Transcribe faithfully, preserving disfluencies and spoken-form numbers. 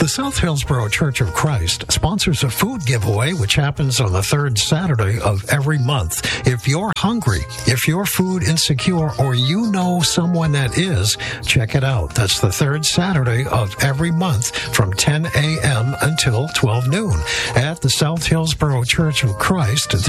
South Hillsborough Church of Christ sponsors a food giveaway which happens on the third Saturday of every month. If you're hungry, if you're food insecure, or you know someone that is, check it out. That's the third Saturday of every month from ten a.m. until twelve noon at the South Hillsborough Church of Christ.